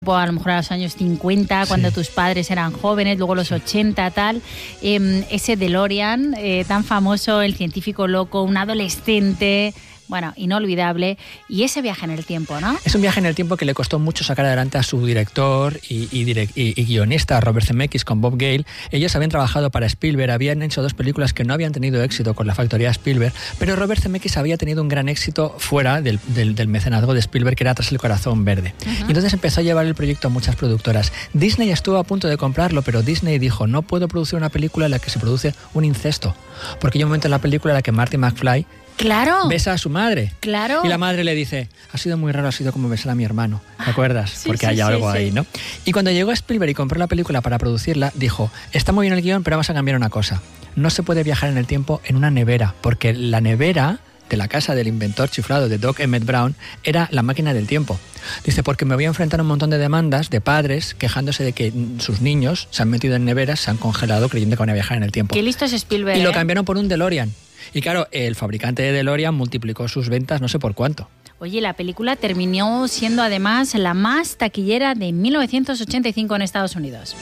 tiempo, a lo mejor a los años 50, cuando tus padres eran jóvenes, luego los 80, tal. Ese DeLorean tan famoso, el científico loco, un adolescente... Bueno, inolvidable. Y ese viaje en el tiempo, ¿no? Es un viaje en el tiempo que le costó mucho sacar adelante a su director y guionista, Robert Zemeckis, con Bob Gale. Ellos habían trabajado para Spielberg, habían hecho 2 películas que no habían tenido éxito con la factoría Spielberg, pero Robert Zemeckis había tenido un gran éxito fuera del mecenazgo de Spielberg, que era Tras el corazón verde. Y entonces empezó a llevar el proyecto a muchas productoras. Disney estuvo a punto de comprarlo, pero Disney dijo, no puedo producir una película en la que se produce un incesto. Porque hay un momento en la película en la que Marty McFly besa a su madre. Claro. Y la madre le dice, ha sido muy raro, ha sido como besar a mi hermano. ¿Te acuerdas? Sí, porque sí, hay algo ahí, ¿no? Y cuando llegó Spielberg y compró la película para producirla, dijo, está muy bien el guión, pero vamos a cambiar una cosa. No se puede viajar en el tiempo en una nevera, porque la nevera de la casa del inventor chiflado de Doc Emmett Brown era la máquina del tiempo. Dice, porque me voy a enfrentar a un montón de demandas de padres quejándose de que sus niños se han metido en neveras, se han congelado creyendo que van a viajar en el tiempo. Qué listo es Spielberg. Y lo cambiaron por un DeLorean. Y claro, el fabricante de DeLorean multiplicó sus ventas no sé por cuánto. Oye, la película terminó siendo además la más taquillera de 1985 en Estados Unidos.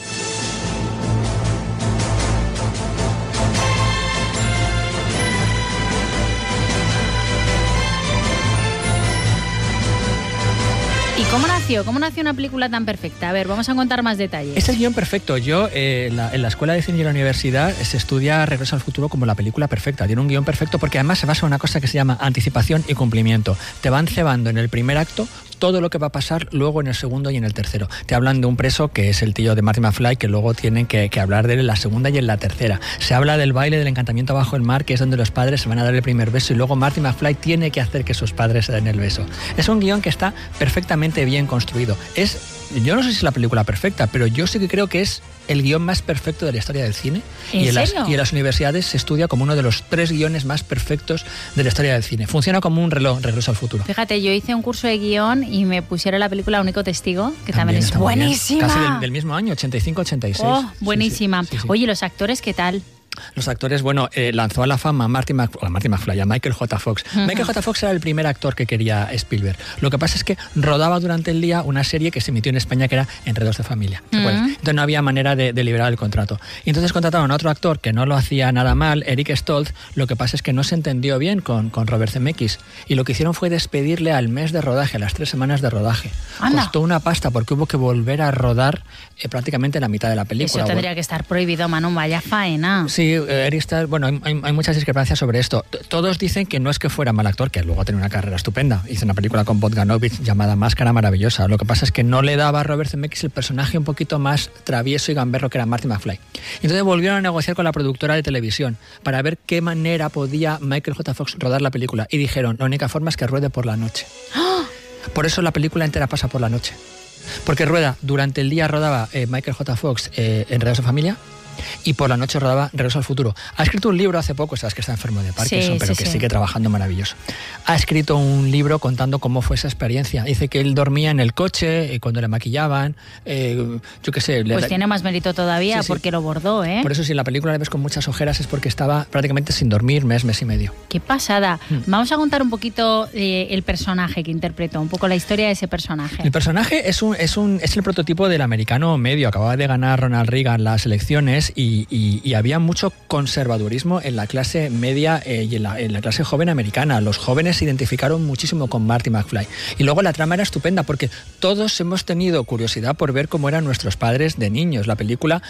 ¿Y cómo nació? ¿Cómo nació una película tan perfecta? A ver, vamos a contar más detalles. Es el guión perfecto. Yo, en la Escuela de Cine y la Universidad, se estudia Regreso al Futuro como la película perfecta. Tiene un guión perfecto porque además se basa en una cosa que se llama anticipación y cumplimiento. Te van cebando en el primer acto todo lo que va a pasar luego en el segundo y en el tercero. Te hablan de un preso que es el tío de Marty McFly, que luego tienen que hablar de él en la segunda y en la tercera. Se habla del baile del encantamiento bajo el mar, que es donde los padres se van a dar el primer beso y luego Marty McFly tiene que hacer que sus padres se den el beso. Es un guión que está perfectamente bien construido. Yo no sé si es la película perfecta, pero yo sí que creo que es el guión más perfecto de la historia del cine. ¿En serio? Y en las universidades se estudia como uno de los 3 guiones más perfectos de la historia del cine. Funciona como un reloj, Regreso al Futuro. Fíjate, yo hice un curso de guión y me pusieron la película Único Testigo, que también es buenísima. Casi del mismo año, 85-86. Oh, buenísima. Sí. Oye, ¿los actores qué tal? Los actores, lanzó a la fama a Marty McFly, a Michael J. Fox. Michael J. Fox era el primer actor que quería Spielberg. Lo que pasa es que rodaba durante el día una serie que se emitió en España que era Enredos de Familia. ¿Te acuerdas? Entonces no había manera de liberar el contrato. Y entonces contrataron a otro actor que no lo hacía nada mal, Eric Stoltz. Lo que pasa es que no se entendió bien con Robert Zemeckis. Y lo que hicieron fue despedirle al mes de rodaje, a las 3 semanas de rodaje. ¡Anda! Costó una pasta porque hubo que volver a rodar prácticamente la mitad de la película. Eso tendría que estar prohibido, Manu, vaya faena. Sí, Eric Stoltz, hay muchas discrepancias sobre esto. Todos dicen que no es que fuera mal actor, que luego tiene una carrera estupenda. Hizo una película con Bogdanovich llamada Máscara, maravillosa. Lo que pasa es que no le daba a Robert Zemeckis el personaje un poquito más travieso y gamberro que era Marty McFly. Y entonces volvieron a negociar con la productora de televisión para ver qué manera podía Michael J. Fox rodar la película. Y dijeron, la única forma es que ruede por la noche. Por eso la película entera pasa por la noche. Porque durante el día rodaba Michael J. Fox Enredados de Familia, y por la noche rodaba Regreso al Futuro. Ha escrito un libro hace poco, sabes que está enfermo de Parkinson, pero que sigue trabajando maravilloso. Ha escrito un libro contando cómo fue esa experiencia. Dice que él dormía en el coche cuando le maquillaban, yo qué sé. Pues tiene más mérito todavía, porque lo bordó, ¿eh? Por eso si en la película le ves con muchas ojeras es porque estaba prácticamente sin dormir mes y medio. ¡Qué pasada! Vamos a contar un poquito el personaje que interpretó, un poco la historia de ese personaje. El personaje es el prototipo del americano medio. Acababa de ganar Ronald Reagan las elecciones y había mucho conservadurismo en la clase media y en la clase joven americana. Los jóvenes se identificaron muchísimo con Marty McFly. Y luego la trama era estupenda porque todos hemos tenido curiosidad por ver cómo eran nuestros padres de niños. La película,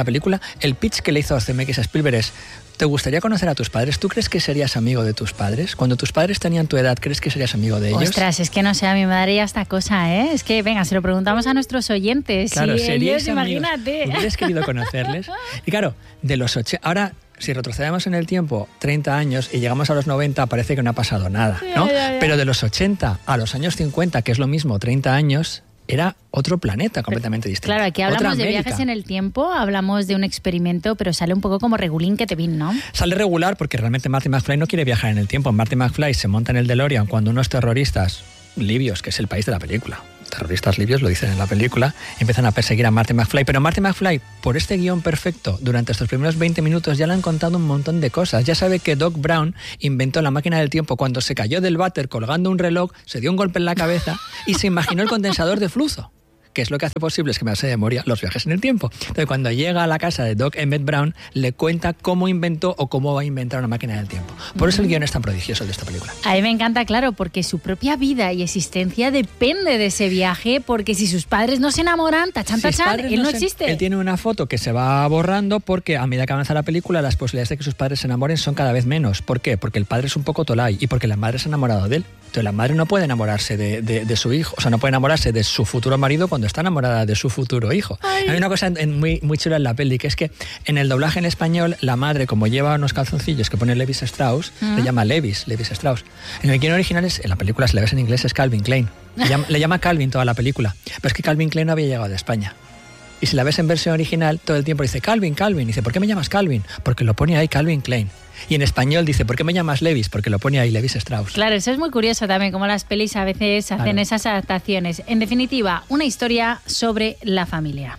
el pitch que le hizo Zemeckis a Spielberg es: ¿te gustaría conocer a tus padres? ¿Tú crees que serías amigo de tus padres? Cuando tus padres tenían tu edad, ¿crees que serías amigo de ellos? Ostras, es que no sé, a mi madre ya esta cosa, ¿eh? Es que, venga, se lo preguntamos a nuestros oyentes. Claro, sí, ellos, imagínate. ¿Hubieras querido conocerles? Y claro, de los 80... Ahora, si retrocedemos en el tiempo 30 años y llegamos a los 90, parece que no ha pasado nada, ¿no? Ya. Pero de los 80 a los años 50, que es lo mismo, 30 años... era otro planeta completamente distinto. Claro, aquí hablamos de viajes en el tiempo, hablamos de un experimento, pero sale un poco como regulín que te vin, ¿no? Sale regular porque realmente Marty McFly no quiere viajar en el tiempo. Marty McFly se monta en el DeLorean cuando unos terroristas libios, que es el país de la película, terroristas libios lo dicen en la película, empiezan a perseguir a Marty McFly. Pero Marty McFly, por este guión perfecto, durante estos primeros 20 minutos ya le han contado un montón de cosas. Ya sabe que Doc Brown inventó la máquina del tiempo cuando se cayó del váter colgando un reloj, se dio un golpe en la cabeza y se imaginó el condensador de flujo. que es lo que hace posible esquemarse de memoria los viajes en el tiempo. Entonces, cuando llega a la casa de Doc Emmett Brown, le cuenta cómo inventó o cómo va a inventar una máquina del tiempo. Por eso el guión es tan prodigioso de esta película. A mí me encanta, claro, porque su propia vida y existencia depende de ese viaje, porque si sus padres no se enamoran, tachan, él no existe. Él tiene una foto que se va borrando porque a medida que avanza la película, las posibilidades de que sus padres se enamoren son cada vez menos. ¿Por qué? Porque el padre es un poco tolai y porque la madre se ha enamorado de él. Entonces la madre no puede enamorarse de su hijo, o sea, no puede enamorarse de su futuro marido cuando está enamorada de su futuro hijo. Ay. Hay una cosa muy, muy chula en la peli, que es que en el doblaje en español, la madre, como lleva unos calzoncillos que pone Levis Strauss, le llama Levis Strauss. En el guion original, en la película, si la ves en inglés, es Calvin Klein. Le llama Calvin toda la película. Pero es que Calvin Klein no había llegado de España. Y si la ves en versión original, todo el tiempo dice Calvin. Y dice, ¿por qué me llamas Calvin? Porque lo pone ahí Calvin Klein. Y en español dice, ¿por qué me llamas Levis? Porque lo pone ahí Levis Strauss. Claro, eso es muy curioso también, como las pelis a veces hacen esas adaptaciones. En definitiva, una historia sobre la familia.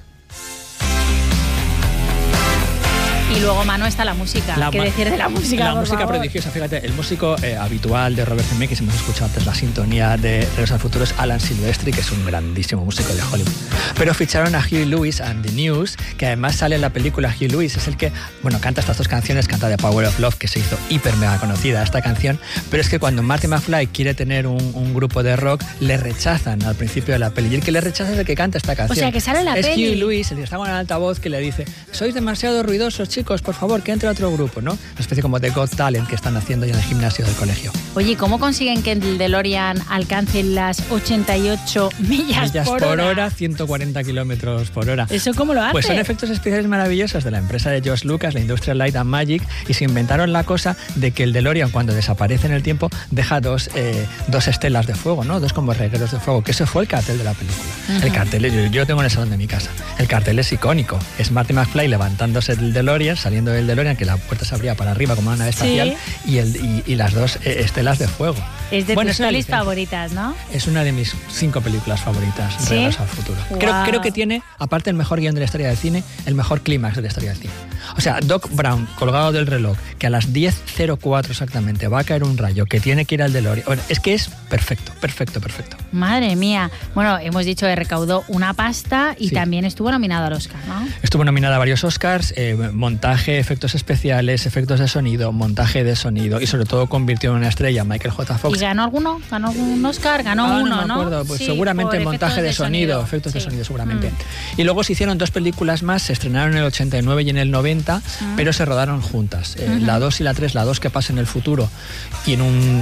Y luego, Manu, está la música. ¿Qué decir de la música? La música prodigiosa, fíjate, el músico habitual de Robert Zemeckis, hemos escuchado antes la sintonía de Regreso al Futuro, es Alan Silvestri, que es un grandísimo músico de Hollywood. Pero ficharon a Huey Lewis and the News, que además sale en la película. Huey Lewis es el que, canta estas dos canciones, canta The Power of Love, que se hizo hiper mega conocida esta canción, pero es que cuando Marty McFly quiere tener un grupo de rock, le rechazan al principio de la peli, y el que le rechaza es el que canta esta canción. O sea, que sale en la peli. Es Huey Lewis, el que está con el altavoz, que le dice, sois demasiado ruidosos, chicos, por favor, que entre otro grupo, ¿no? Una especie como de Got Talent que están haciendo ya en el gimnasio del colegio. Oye, ¿cómo consiguen que el DeLorean alcance las 88 millas por hora? 140 kilómetros por hora. ¿Eso cómo lo hace? Pues son efectos especiales maravillosos de la empresa de George Lucas, la Industrial Light and Magic, y se inventaron la cosa de que el DeLorean, cuando desaparece en el tiempo, deja dos estelas de fuego, ¿no? Dos como regueros de fuego, que ese fue el cartel de la película. El cartel, yo lo tengo en el salón de mi casa. El cartel es icónico. Es Marty McFly levantándose del DeLorean, saliendo del DeLorean, que la puerta se abría para arriba como una nave espacial, y las dos estelas de fuego. Es de tus pelis favoritas, ¿no? Es una de mis 5 películas favoritas, ¿Sí? Regreso al Futuro. Wow. Creo que tiene, aparte del mejor guión de la historia del cine, el mejor clímax de la historia del cine. O sea, Doc Brown, colgado del reloj, que a las 10:04 exactamente va a caer un rayo, que tiene que ir al DeLorean. Bueno, es que es perfecto. Madre mía. Bueno, hemos dicho que recaudó una pasta y también estuvo nominado al Oscar, ¿no? Estuvo nominada a varios Oscars, montaje, efectos especiales, efectos de sonido, montaje de sonido, y sobre todo convirtió en una estrella a Michael J. Fox. ¿Y ganó alguno? ¿Ganó un Oscar? Ganó uno, no me acuerdo. Pues sí, seguramente montaje de sonido, efectos de sonido seguramente. Y luego se hicieron 2 películas más, se estrenaron en el 89 y en el 90, pero se rodaron juntas. La 2 y la 3, la 2 que pasa en el futuro y en un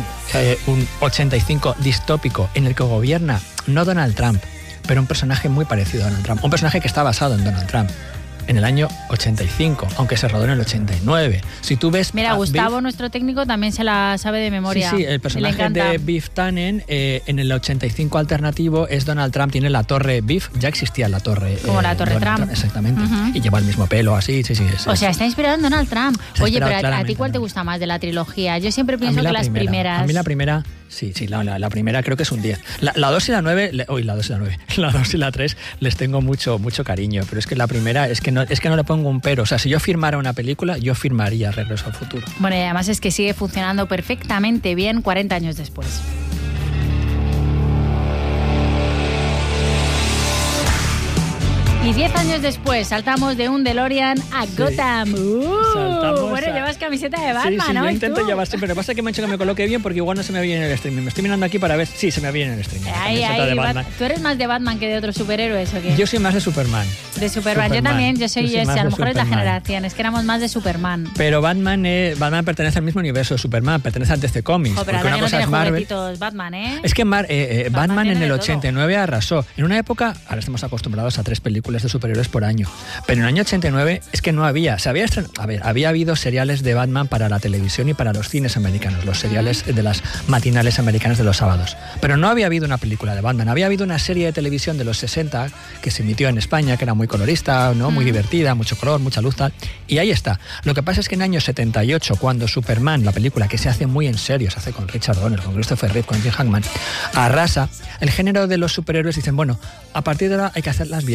85 distópico en el que gobierna no Donald Trump, pero un personaje muy parecido a Donald Trump, un personaje que está basado en Donald Trump. En el año 85, aunque se rodó en el 89. Si tú ves... Mira, Gustavo, nuestro técnico, también se la sabe de memoria. Sí, el personaje de Biff Tannen en el 85 alternativo es Donald Trump, tiene la torre Biff, ya existía la torre... Como la torre Trump. Exactamente, y lleva el mismo pelo, así, sí. O sea, está inspirado en Donald Trump. Oye, pero ¿a ti cuál te gusta más de la trilogía? Yo siempre pienso que las primeras... A mí la primera... Sí, la primera creo que es un 10. La 2 y la 9, la 2 y la 9. La 2 y la 3 les tengo mucho cariño, pero es que la primera es que no le pongo un pero. O sea, si yo firmara una película, yo firmaría Regreso al Futuro. Bueno, y además es que sigue funcionando perfectamente bien 40 años después. Y 10 años después saltamos de un DeLorean a Gotham. Bueno, llevas camiseta de Batman, ¿no? Sí, yo intento llevar siempre. Lo que pasa es que me he hecho que me coloque bien porque igual no se me ve bien en el streaming. Me estoy mirando aquí para ver. Sí, se me ve bien en el streaming. De Batman. ¿Tú eres más de Batman que de otros superhéroes o qué? Yo soy más de Superman. De Superman. Yo también, yo soy ese. A lo mejor es la generación. Es que éramos más de Superman. Pero Batman pertenece al mismo universo de Superman. Pertenece al DC Comics. Pero porque una cosa es Marvel. Batman, ¿eh? Es que Batman en el 89 arrasó. En una época, ahora estamos acostumbrados a 3 películas de superhéroes por año. Pero en el año 89 es que no había. Había habido seriales de Batman para la televisión y para los cines americanos, los seriales de las matinales americanas de los sábados. Pero no había habido una película de Batman. Había habido una serie de televisión de los 60 que se emitió en España, que era muy colorista, ¿no? Muy divertida, mucho color, mucha luz, tal. Y ahí está. Lo que pasa es que en el año 78, cuando Superman, la película que se hace muy en serio, se hace con Richard Donner, con Christopher Reeve, con Jim Hackman, arrasa, el género de los superhéroes dicen, bueno, a partir de ahora hay que hacerlas bien, hay que hacerlas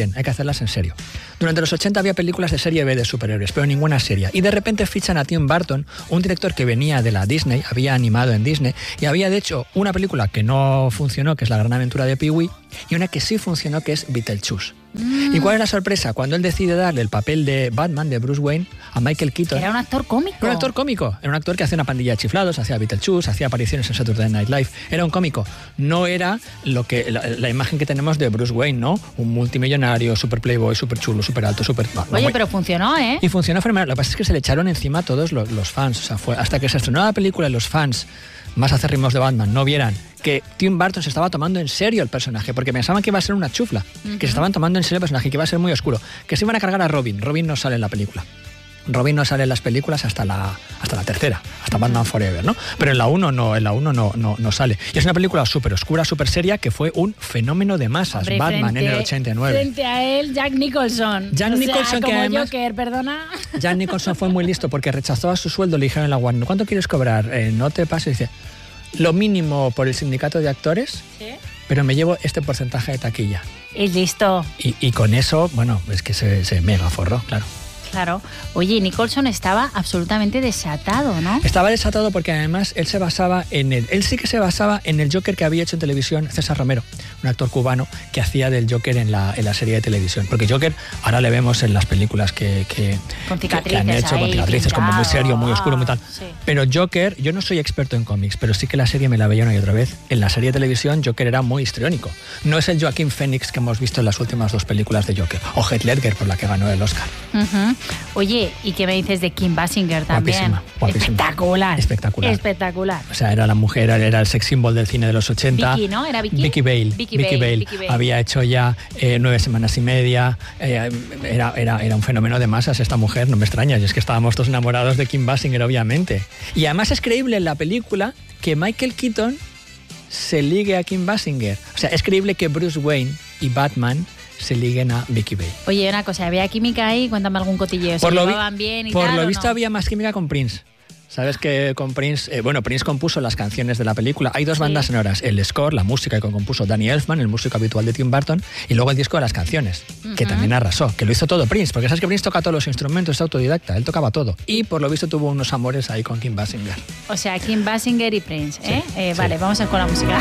tomarlas en serio. Durante los 80 había películas de serie B de superhéroes, pero ninguna seria. Y de repente fichan a Tim Burton, un director que venía de la Disney, había animado en Disney, y había de hecho una película que no funcionó, que es La gran aventura de Pee-wee, y una que sí funcionó, que es Beetlejuice. ¿Y cuál es la sorpresa? Cuando él decide darle el papel de Batman, de Bruce Wayne, a Michael Keaton. Era un actor cómico. Era un actor cómico. Era un actor que hacía una pandilla de chiflados, hacía Beetlejuice, hacía apariciones en Saturday Night Live. Era un cómico. No era lo que la imagen que tenemos de Bruce Wayne, ¿no? Un multimillonario, super playboy, super chulo, super alto, super... Oye, pero funcionó, ¿eh? Y funcionó fenomenal. Lo que pasa es que se le echaron encima a todos los fans. O sea, fue hasta que se estrenó la película y los fans más acérrimos de Batman no vieran que Tim Burton se estaba tomando en serio el personaje, porque pensaban que iba a ser una chufla, que se estaban tomando en serio el personaje, que iba a ser muy oscuro, que se iban a cargar a Robin. Robin no sale en la película. Robin no sale en las películas hasta la tercera, hasta Batman Forever, ¿no? Pero en la 1 no sale. Y es una película súper oscura, súper seria, que fue un fenómeno de masas. Hombre, Batman en el 89. Frente a él, Jack Nicholson. Jack Nicholson, como que además, Joker, perdona. Jack Nicholson fue muy listo porque rechazó a su sueldo, le dijeron en la Warner, ¿cuánto quieres cobrar? No te pases, dice, lo mínimo por el sindicato de actores, ¿sí? Pero me llevo este porcentaje de taquilla. Es listo. Y con eso, bueno, es que se mega forró, claro. Claro. Oye, Nicholson estaba absolutamente desatado, ¿no? Estaba desatado porque además él sí que se basaba en el Joker que había hecho en televisión César Romero, un actor cubano que hacía del Joker en la serie de televisión. Porque Joker ahora le vemos en las películas que han hecho, con cicatrices, como muy serio, muy oscuro, muy tal. Sí. Pero Joker, yo no soy experto en cómics, pero sí que la serie me la veía una y otra vez. En la serie de televisión Joker era muy histriónico. No es el Joaquín Phoenix que hemos visto en las últimas 2 películas de Joker. O Heath Ledger, por la que ganó el Oscar. Oye, ¿y qué me dices de Kim Basinger también? Guapísima. Espectacular. O sea, era la mujer, era el sex symbol del cine de los 80. Vicky, ¿no? ¿Era Vicky? Vicky Bale. Había hecho ya 9 semanas y media. Era un fenómeno de masas esta mujer, no me extraña. Y es que estábamos todos enamorados de Kim Basinger, obviamente. Y además es creíble en la película que Michael Keaton se ligue a Kim Basinger. O sea, es creíble que Bruce Wayne y Batman se liguen a Vicky Bale. Oye, una cosa, ¿había química ahí? Cuéntame algún cotilleo. ¿Se llevaban bien y tal? Por lo visto había más química con Prince. Sabes que con Prince, Prince compuso las canciones de la película. Hay 2 bandas sonoras, el score, la música que compuso Danny Elfman, el músico habitual de Tim Burton, y luego el disco de las canciones, que también arrasó, que lo hizo todo Prince, porque sabes que Prince toca todos los instrumentos, es autodidacta, él tocaba todo. Y por lo visto tuvo unos amores ahí con Kim Basinger. O sea, Kim Basinger y Prince, ¿eh? Sí, vale, vamos a ir con la música.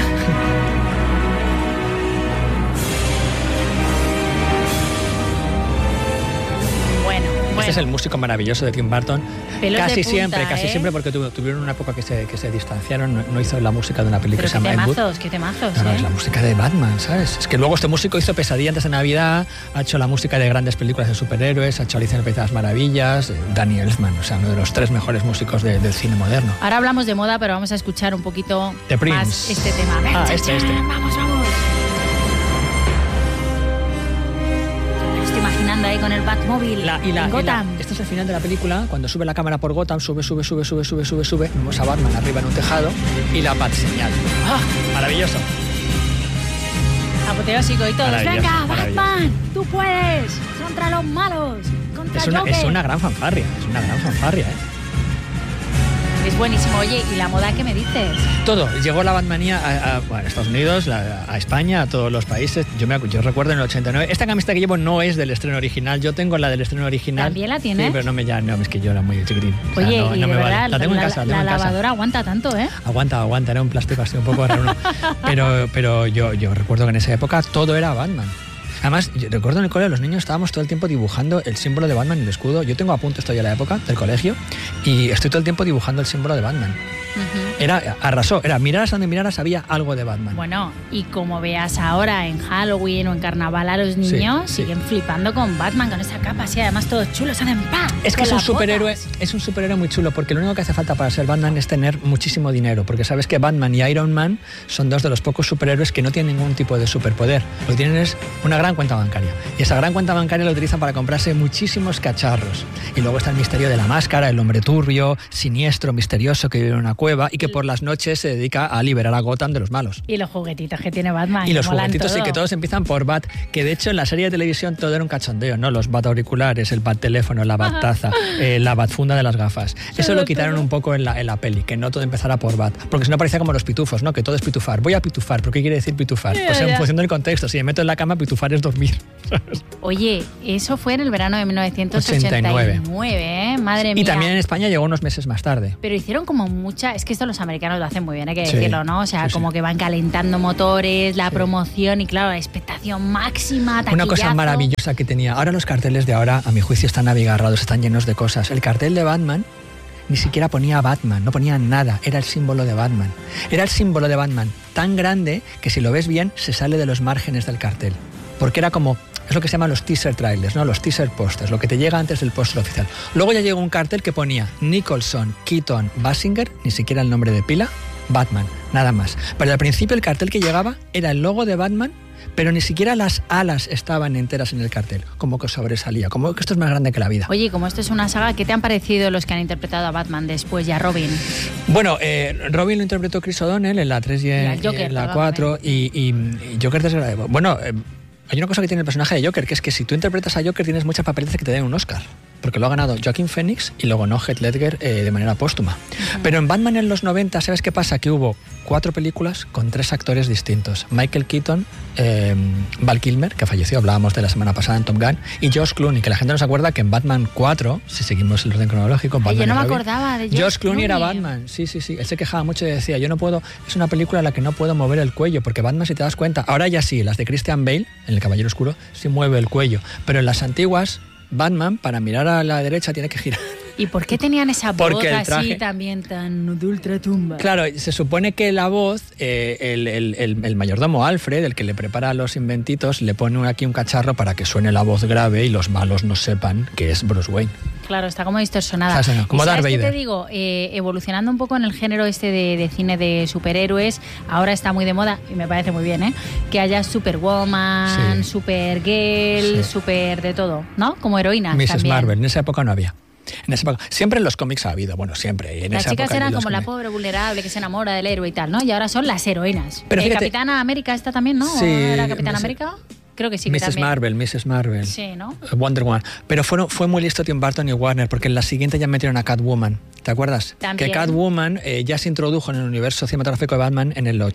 Este es el músico maravilloso de Tim Burton. Pelos casi de punta, siempre, porque tuvieron una época que se distanciaron, no hizo la música de una película que se llama Ed Wood. Qué temazos, no, es la música de Batman, ¿sabes? Es que luego este músico hizo Pesadilla antes de Navidad, ha hecho la música de grandes películas de superhéroes, ha hecho Alicia en el País de las Maravillas, Danny Elfman, o sea, uno de los 3 mejores músicos del cine moderno. Ahora hablamos de moda, pero vamos a escuchar un poquito de Prince. Más este tema. Este. Vamos. Imaginando ahí con el Batmóvil en Gotham. Este es el final de la película, cuando sube la cámara por Gotham, sube, vemos a Batman arriba en un tejado y la Bat señal. ¡Ah! Maravilloso. Apoteósico y todos. ¡Venga, Batman! ¡Tú puedes! ¡Contra los malos! ¡Contra Joker! Es una gran fanfarria, Es buenísimo. Oye, ¿y la moda qué me dices? Todo. Llegó la Batmanía a Estados Unidos, a España, a todos los países. Yo recuerdo en el 89. Esta camiseta que llevo no es del estreno original. Yo tengo la del estreno original. ¿También la tienes? Sí, pero es que yo era muy chiquitín. Oye, o sea, no me verdad, vale. La tengo en casa. La lavadora aguanta tanto, ¿eh? Aguanta. Era un plástico así un poco raro. pero yo recuerdo que en esa época todo era Batman. Además, yo recuerdo en el colegio los niños estábamos todo el tiempo dibujando el símbolo de Batman y el escudo. Yo tengo apuntes todavía de la época del colegio y estoy todo el tiempo dibujando el símbolo de Batman. Arrasó, miraras donde miraras había algo de Batman. Bueno, y como veas ahora en Halloween o en Carnaval a los niños siguen flipando con Batman, con esa capa así, además todos chulos, hacen ¡pam! Es que es un superhéroe muy chulo, porque lo único que hace falta para ser Batman es tener muchísimo dinero, porque sabes que Batman y Iron Man son 2 de los pocos superhéroes que no tienen ningún tipo de superpoder. Lo que tienen es una gran cuenta bancaria, y esa gran cuenta bancaria la utilizan para comprarse muchísimos cacharros. Y luego está el misterio de la máscara, el hombre turbio, siniestro, misterioso, que vive en una cueva. cueva y que por las noches se dedica a liberar a Gotham de los malos. Y los juguetitos que tiene Batman. Y los juguetitos, todo. sí, que todos empiezan por Bat, que de hecho en la serie de televisión todo era un cachondeo, ¿no? Los Bat auriculares, el Bat teléfono, la Bat taza, la Bat funda de las gafas. Eso lo quitaron un poco en la peli, que no todo empezara por Bat, porque si no parecía como los pitufos, ¿no? Que todo es pitufar. Voy a pitufar, ¿pero qué quiere decir pitufar? Pues en función del contexto, si me meto en la cama, pitufar es dormir. Oye, eso fue en el verano de 1989, madre mía. Y también en España llegó unos meses más tarde. Pero hicieron como mucha... Es que esto los americanos lo hacen muy bien, hay que decirlo, ¿no? O sea, como que van calentando motores, la promoción y claro, la expectación máxima, taquillazo. Una cosa maravillosa que tenía. Ahora los carteles de ahora, a mi juicio, están abigarrados, están llenos de cosas. El cartel de Batman ni siquiera ponía Batman, no ponía nada, era el símbolo de Batman. Era el símbolo de Batman tan grande que si lo ves bien se sale de los márgenes del cartel. Porque era como... Es lo que se llaman los teaser trailers, ¿no? Los teaser posters, lo que te llega antes del póster oficial. Luego ya llegó un cartel que ponía Nicholson, Keaton, Basinger, ni siquiera el nombre de pila, Batman, nada más. Pero al principio el cartel que llegaba era el logo de Batman, pero ni siquiera las alas estaban enteras en el cartel, como que sobresalía, como que esto es más grande que la vida. Oye, como esto es una saga, ¿qué te han parecido los que han interpretado a Batman después y a Robin? Bueno, Robin lo interpretó Chris O'Donnell en la 3 y en la 4, y Joker desagradable. Bueno... hay una cosa que tiene el personaje de Joker, que es que si tú interpretas a Joker tienes muchas papeletas que te den un Oscar. Porque lo ha ganado Joaquin Phoenix y lo ganó Heath Ledger de manera póstuma. Pero en Batman en los 90, ¿sabes qué pasa? Que hubo 4 películas con 3 actores distintos. Michael Keaton, Val Kilmer, que falleció, hablábamos de la semana pasada en Top Gun, y George Clooney, que la gente no se acuerda que en Batman 4, si seguimos el orden cronológico... Yo no me acordaba de George Clooney era Batman, sí. Él se quejaba mucho y decía, yo no puedo... Es una película en la que no puedo mover el cuello, porque Batman, si te das cuenta, ahora ya sí, las de Christian Bale, en El Caballero Oscuro, sí mueve el cuello. Pero en las antiguas... Batman, para mirar a la derecha, tiene que girar. ¿Y por qué tenían esa voz así también tan de ultratumba? Claro, se supone que la voz, el mayordomo Alfred, el que le prepara los inventitos, le pone aquí un cacharro para que suene la voz grave y los malos no sepan que es Bruce Wayne. Claro, está como distorsionada. Como Darth Vader. Te digo, evolucionando un poco en el género de cine de superhéroes, ahora está muy de moda, y me parece muy bien, que haya Superwoman, Supergirl, super de todo, ¿no? Como heroínas Mrs. también. Marvel, en esa época no había. En esa época, siempre en los cómics ha habido, bueno, siempre. En las esa chicas época eran como la pobre vulnerable que se enamora del héroe y tal, ¿no? Y ahora son las heroínas. Pero fíjate, Capitana América esta también, ¿no? Sí, ¿Era Capitana América? Creo que sí. Mrs. Marvel. Sí, ¿no? Wonder Woman. Pero fue muy listo Tim Burton y Warner, porque en la siguiente ya metieron a Catwoman. ¿Te acuerdas? También. Que Catwoman ya se introdujo en el universo cinematográfico de Batman en el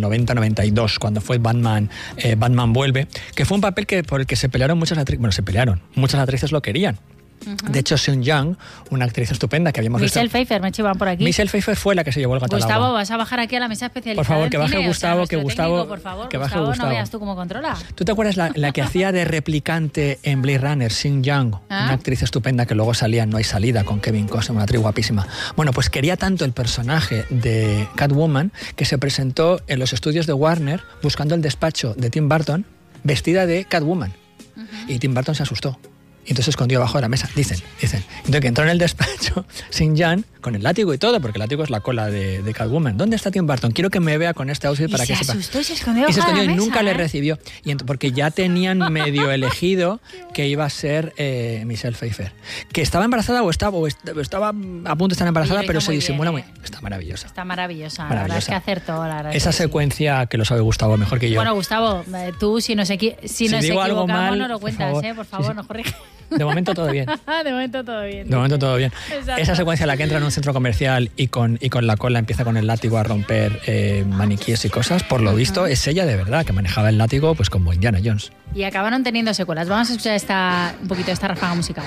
90-92, cuando fue Batman Vuelve, que fue un papel por el que se pelearon muchas actrices. Bueno, se pelearon. Muchas actrices lo querían. De hecho, Seung Young, una actriz estupenda que habíamos visto... Michelle Pfeiffer, me chivan por aquí. Michelle Pfeiffer fue la que se llevó el gato al agua. Gustavo, vas a bajar aquí a la mesa especializada. Por favor, que baje cine, Gustavo, que Gustavo, por favor, que baje Gustavo. No veas tú cómo controla. ¿Tú te acuerdas la que hacía de replicante en Blade Runner, Seung Young? Una actriz estupenda que luego salía en No hay salida con Kevin Costner, una actriz guapísima. Bueno, pues quería tanto el personaje de Catwoman que se presentó en los estudios de Warner buscando el despacho de Tim Burton vestida de Catwoman. Y Tim Burton se asustó. Y entonces se escondió abajo de la mesa, dicen. Entonces que entró en el despacho Seung Young con el látigo y todo, porque el látigo es la cola de Catwoman. ¿Dónde está Tim Burton? Quiero que me vea con este outfit para que sepa. Y se escondió y nunca le recibió. Porque ya tenían medio elegido que iba a ser Michelle Pfeiffer. Que estaba embarazada o estaba a punto de estar embarazada, pero se disimula muy bien. Está maravillosa. Está maravillosa. La verdad es que acertó. Esa secuencia que lo sabe Gustavo mejor que yo. Bueno, Gustavo, tú si nos equivocamos mal, no lo cuentas, por favor, nos corrige. De momento todo bien. De momento todo bien. De momento todo bien. Exacto. Esa secuencia en la que entra en un centro comercial y con la cola empieza con el látigo a romper maniquíes y cosas, por lo visto es ella de verdad, que manejaba el látigo pues como Indiana Jones. Y acabaron teniendo secuelas. Vamos a escuchar un poquito esta ráfaga musical.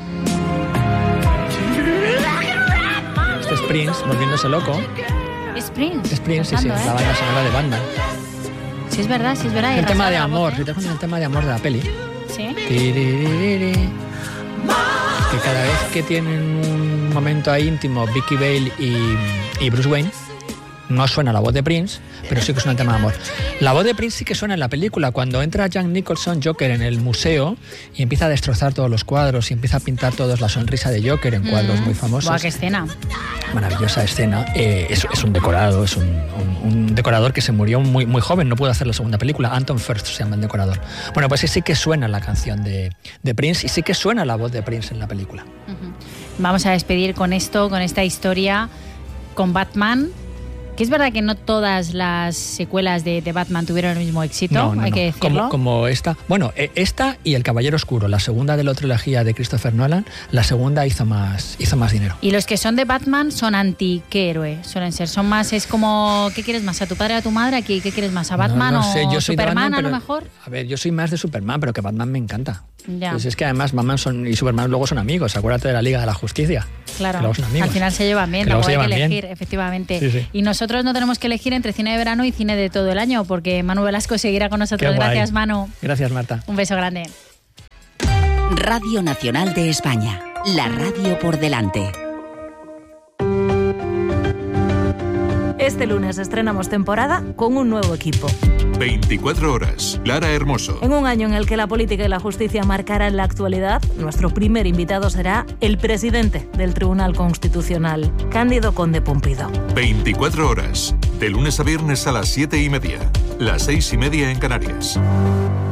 Este es Prince, volviéndose loco. ¿Es Prince? Es Prince, sí, la banda sonora de Batman. Sí, es verdad. El tema de amor, si te das cuenta el tema de amor de la peli. Sí. Que cada vez que tienen un momento ahí íntimo Vicky Vale y Bruce Wayne, no suena la voz de Prince, pero sí que suena el tema de amor. La voz de Prince sí que suena en la película, cuando entra Jack Nicholson, Joker, en el museo y empieza a destrozar todos los cuadros y empieza a pintar todos la sonrisa de Joker en cuadros muy famosos. ¡Buah, qué escena! Maravillosa escena. Es un decorado, es un decorador que se murió muy, muy joven, no pudo hacer la segunda película. Anton Firth se llama el decorador. Bueno, pues sí que suena la canción de Prince y sí que suena la voz de Prince en la película. Vamos a despedir con esta historia con Batman. Que es verdad que no todas las secuelas de Batman tuvieron el mismo éxito, hay que decirlo. Como esta. Bueno, esta y El Caballero Oscuro, la segunda de la trilogía de Christopher Nolan, la segunda hizo más dinero. Y los que son de Batman son ¿qué héroe suelen ser? Son más, es como, ¿qué quieres más? ¿A tu padre o a tu madre? ¿Qué quieres más? ¿A Batman no sé, o yo soy Superman Batman, a lo mejor? A ver, yo soy más de Superman, pero que Batman me encanta. Ya. Pues es que además Batman y Superman luego son amigos. Acuérdate de la Liga de la Justicia. Claro, luego son amigos. Al final se llevan bien, luego hay que elegir, bien. efectivamente. Sí. Y nosotros no tenemos que elegir entre cine de verano y cine de todo el año, porque Manu Velasco seguirá con nosotros. Gracias, Manu. Gracias, Marta. Un beso grande. Radio Nacional de España, la radio por delante. Este lunes estrenamos temporada con un nuevo equipo. 24 horas. Lara Hermoso. En un año en el que la política y la justicia marcarán la actualidad, nuestro primer invitado será el presidente del Tribunal Constitucional, Cándido Conde Pumpido. 24 horas. De lunes a viernes a las 7:30. Las 6:30 en Canarias.